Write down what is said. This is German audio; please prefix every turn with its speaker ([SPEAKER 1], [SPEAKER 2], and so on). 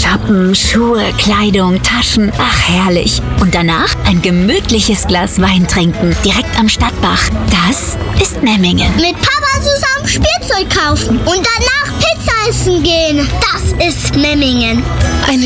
[SPEAKER 1] Shoppen, Schuhe, Kleidung, Taschen. Ach, herrlich. Und danach ein gemütliches Glas Wein trinken, direkt am Stadtbach. Das ist Memmingen.
[SPEAKER 2] Mit Papa zusammen Spielzeug kaufen und danach Pizza essen gehen. Das ist Memmingen.
[SPEAKER 3] Eine